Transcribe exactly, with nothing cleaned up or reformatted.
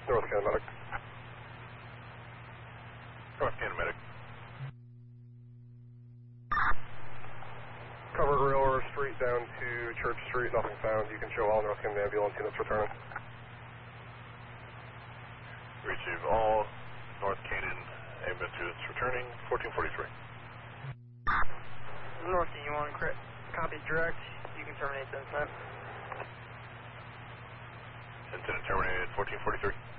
North Cannon Medic. North Cannon Medic. Covered Railroad Street down to Church Street, nothing found. You can show all North Cannon ambulance units returning. Receive all North Cannon ambulance units returning, fourteen forty-three. North, you want to copy direct? You can terminate the incident. Incident terminated, fourteen forty-three.